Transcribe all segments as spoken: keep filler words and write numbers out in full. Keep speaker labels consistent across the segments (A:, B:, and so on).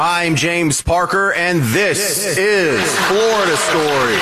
A: I'm James Parker, and this, this is Florida Story.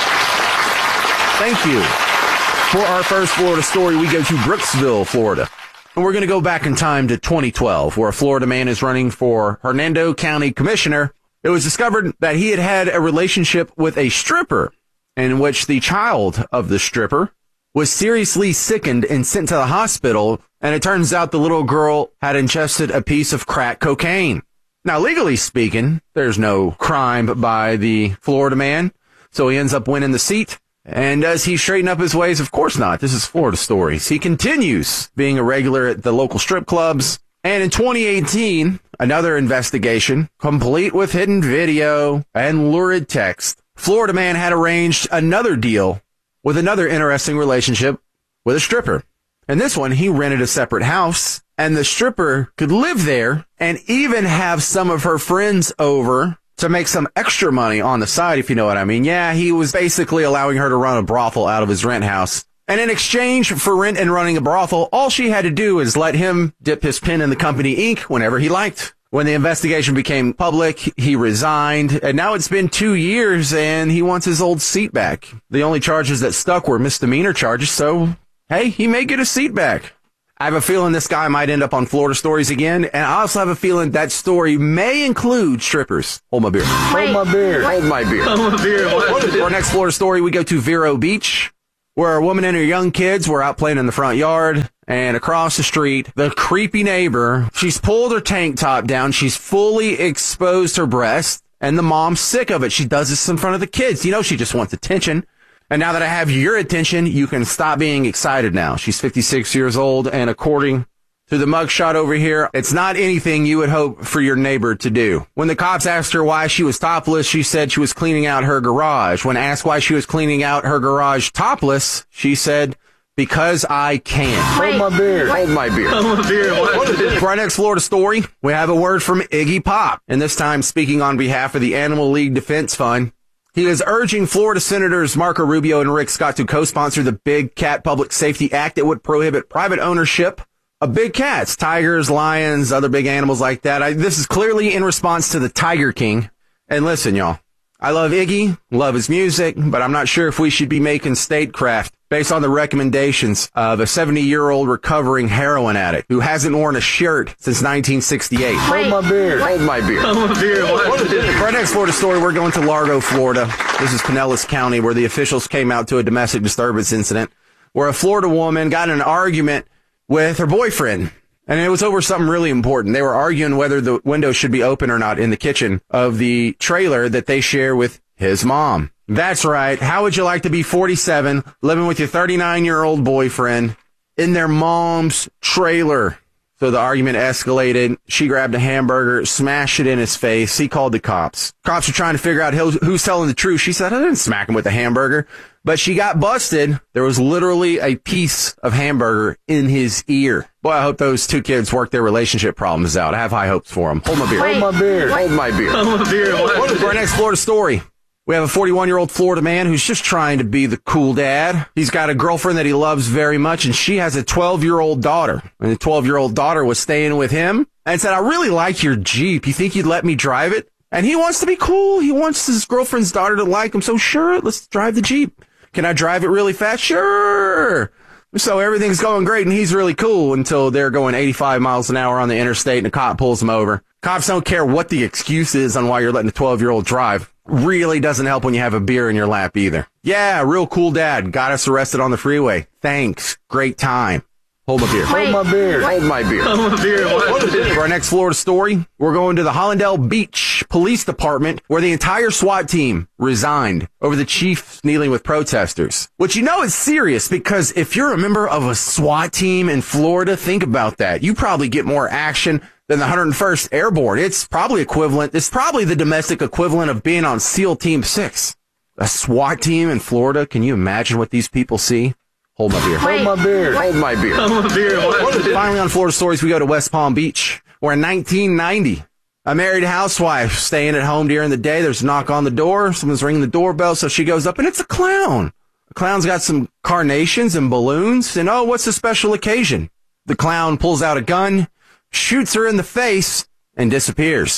A: Thank you. For our first Florida story, we go to Brooksville, Florida. And we're going to go back in time to twenty twelve, where a Florida man is running for Hernando County Commissioner. It was discovered that he had had a relationship with a stripper, in which the child of the stripper was seriously sickened and sent to the hospital, and it turns out the little girl had ingested a piece of crack cocaine. Now, legally speaking, there's no crime by the Florida man, so he ends up winning the seat. And does he straighten up his ways? Of course not. This is Florida Stories. He continues being a regular at the local strip clubs. And in twenty eighteen, another investigation, complete with hidden video and lurid text. Florida man had arranged another deal with another interesting relationship with a stripper. And this one, he rented a separate house, and the stripper could live there and even have some of her friends over to make some extra money on the side, if you know what I mean. Yeah, he was basically allowing her to run a brothel out of his rent house. And in exchange for rent and running a brothel, all she had to do is let him dip his pen in the company ink whenever he liked. When the investigation became public, he resigned, and now it's been two years, and he wants his old seat back. The only charges that stuck were misdemeanor charges, so, hey, he may get his seat back. I have a feeling this guy might end up on Florida Stories again, and I also have a feeling that story may include strippers. Hold my beer.
B: Hold my beer.
A: Hold my beer.
B: Hold my beer.
A: For our next Florida story, we go to Vero Beach, where a woman and her young kids were out playing in the front yard, and across the street, the creepy neighbor, she's pulled her tank top down, she's fully exposed her breast, and the mom's sick of it. She does this in front of the kids. You know, she just wants attention. And now that I have your attention, you can stop being excited now. She's fifty-six years old, and according to the mugshot over here, it's not anything you would hope for your neighbor to do. When the cops asked her why she was topless, she said she was cleaning out her garage. When asked why she was cleaning out her garage topless, she said, because I can.
B: Hold my beer.
A: Hold my beer.
B: Hold my beer.
A: For our next Florida story, we have a word from Iggy Pop, and this time speaking on behalf of the Animal League Defense Fund. He is urging Florida Senators Marco Rubio and Rick Scott to co-sponsor the Big Cat Public Safety Act that would prohibit private ownership of big cats, tigers, lions, other big animals like that. I, this is clearly in response to the Tiger King. And listen, y'all, I love Iggy, love his music, but I'm not sure if we should be making statecraft based on the recommendations of a seventy-year-old recovering heroin addict who hasn't worn a shirt since nineteen sixty-eight.
B: Hold my beer.
A: Hold my beer.
B: Hold my beer.
A: For our next Florida story, we're going to Largo, Florida. This is Pinellas County, where the officials came out to a domestic disturbance incident where a Florida woman got in an argument with her boyfriend. And it was over something really important. They were arguing whether the window should be open or not in the kitchen of the trailer that they share with his mom. That's right. How would you like to be forty-seven, living with your thirty-nine-year-old boyfriend in their mom's trailer? So the argument escalated. She grabbed a hamburger, smashed it in his face. He called the cops. Cops were trying to figure out who's telling the truth. She said, I didn't smack him with a hamburger. But she got busted. There was literally a piece of hamburger in his ear. Boy, I hope those two kids work their relationship problems out. I have high hopes for them. Hold my beer.
B: Hold my beer.
A: Hold my beer.
B: Hold my beer.
A: For our next Florida story, we have a forty-one-year-old Florida man who's just trying to be the cool dad. He's got a girlfriend that he loves very much, and she has a twelve-year-old daughter. And the twelve-year-old daughter was staying with him and said, I really like your Jeep. You think you'd let me drive it? And he wants to be cool. He wants his girlfriend's daughter to like him. So sure, let's drive the Jeep. Can I drive it really fast? Sure. So everything's going great, and he's really cool until they're going eighty-five miles an hour on the interstate, and a cop pulls him over. Cops don't care what the excuse is on why you're letting a twelve-year-old drive. Really doesn't help when you have a beer in your lap either. Yeah, real cool dad. Got us arrested on the freeway. Thanks. Great time. Hold my beer.
B: Hold my beer.
A: Hold my beer.
B: Hold my beer.
A: For our next Florida story, we're going to the Hollandale Beach Police Department, where the entire SWAT team resigned over the chief kneeling with protesters. Which you know is serious, because if you're a member of a SWAT team in Florida, think about that. You probably get more action than the one hundred first Airborne. It's probably equivalent. It's probably the domestic equivalent of being on SEAL Team six. A SWAT team in Florida. Can you imagine what these people see? Hold my beer.
B: Hold my beer.
A: Hold my beer.
B: Hold my beer.
A: Finally on Florida Stories, we go to West Palm Beach, where in nineteen ninety, a married housewife staying at home during the day, there's a knock on the door. Someone's ringing the doorbell, so she goes up, and it's a clown. The clown's got some carnations and balloons, and oh, what's the special occasion? The clown pulls out a gun, shoots her in the face, and disappears.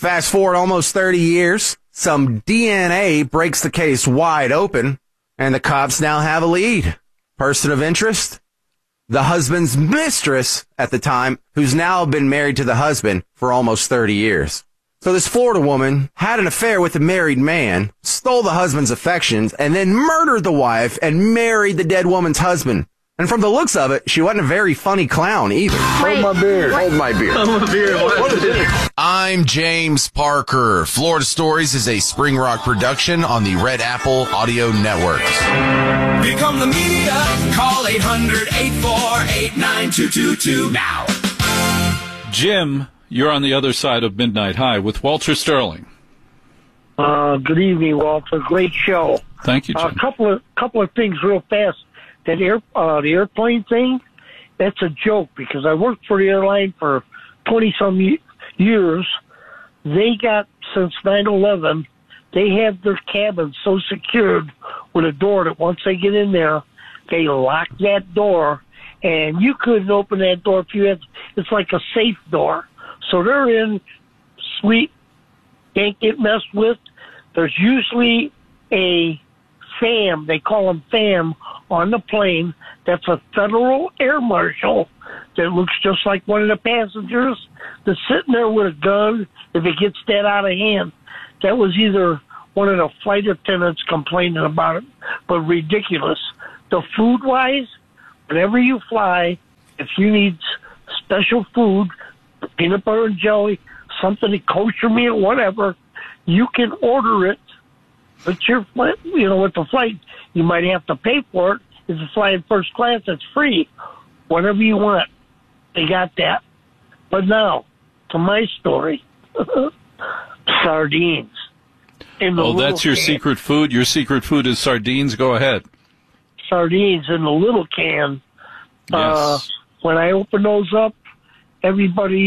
A: Fast forward almost thirty years, some D N A breaks the case wide open, and the cops now have a lead. Person of interest? The husband's mistress at the time, who's now been married to the husband for almost thirty years. So this Florida woman had an affair with a married man, stole the husband's affections, and then murdered the wife and married the dead woman's husband. And from the looks of it, she wasn't a very funny clown either.
B: Hold my beer.
A: Hold my beer.
B: Hold my beer. What is it?
C: I'm James Parker. Florida Stories is a Spring Rock production on the Red Apple Audio Network.
D: Become the media. Call eight hundred, eight four eight, nine two two two now.
E: Jim, you're on the other side of Midnight High with Walter Sterling.
F: Uh, good evening, Walter. Great show.
E: Thank you, Jim.
F: A uh, couple of couple of things real fast. That air, uh, the airplane thing, that's a joke because I worked for the airline for twenty some years. They got, since nine eleven, they have their cabins so secured with a door that once they get in there, they lock that door, and you couldn't open that door if you had. It's like a safe door, so they're in, sweet, can't get messed with. There's usually a FAM, they call them FAM, on the plane. That's a federal air marshal that looks just like one of the passengers that's sitting there with a gun if it gets that out of hand. That was either one of the flight attendants complaining about it, but ridiculous. The food-wise, whenever you fly, if you need special food, peanut butter and jelly, something to kosher meal, whatever, you can order it. But your, you know, with the flight, you might have to pay for it. If you fly in first class, it's free. Whatever you want, they got that. But now, to my story, sardines. In the
E: oh, that's your
F: can.
E: secret food? Your secret food is sardines? Go ahead.
F: Sardines in the little can.
E: Yes.
F: Uh, when I open those up, everybody